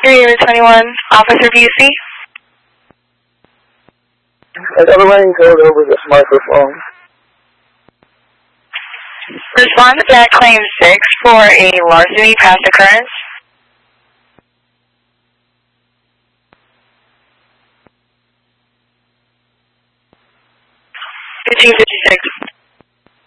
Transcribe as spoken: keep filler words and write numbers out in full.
Unit twenty-one, Officer Busey. I got a rain code over this microphone. Respond to that claim six for a larceny past occurrence. fifteen fifty-six.